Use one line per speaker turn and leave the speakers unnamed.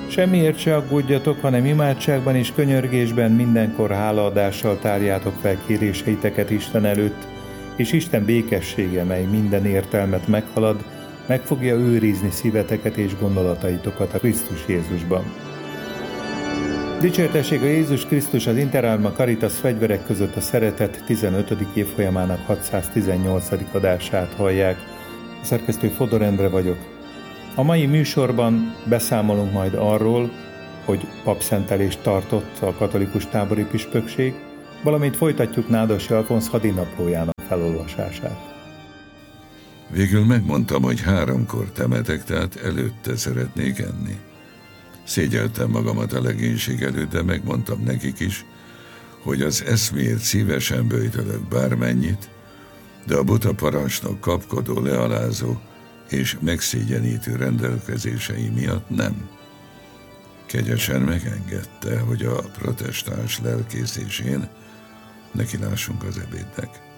Semmiért se aggódjatok, hanem imádságban és könyörgésben mindenkor hálaadással tárjátok fel kéréseiteket Isten előtt, és Isten békessége, mely minden értelmet meghalad, meg fogja őrizni szíveteket és gondolataitokat a Krisztus Jézusban. Dicsértessék a Jézus Krisztus, az Inter Arma Caritas fegyverek között a szeretet 15. évfolyamának 618. adását hallják. A szerkesztő Fodor Endre vagyok. A mai műsorban beszámolunk majd arról, hogy papszentelést tartott a katolikus tábori püspökség, valamint folytatjuk Nádas Alfonz hadinaplójának felolvasását.
Végül megmondtam, hogy 3-kor temetek, tehát előtte szeretnék enni. Szégyeltem magamat a legénység előtt, de megmondtam nekik is, hogy az eszméért szívesen böjtölök bármennyit, de a buta parancsnok kapkodó, lealázó és megszégyenítő rendelkezései miatt nem. Kegyesen megengedte, hogy a protestáns lelkész és én nekilássunk az ebédnek.